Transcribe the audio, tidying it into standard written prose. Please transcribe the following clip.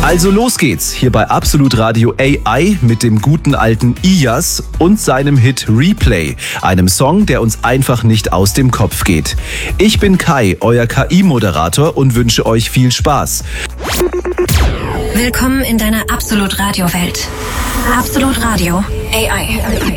Also los geht's, hier bei Absolut Radio AI mit dem guten alten Iyas und seinem Hit Replay, einem Song, der uns einfach nicht aus dem Kopf geht. Ich bin Kai, euer KI-Moderator und wünsche euch viel Spaß. Willkommen in deiner Absolut Radio Welt. Absolut Radio AI.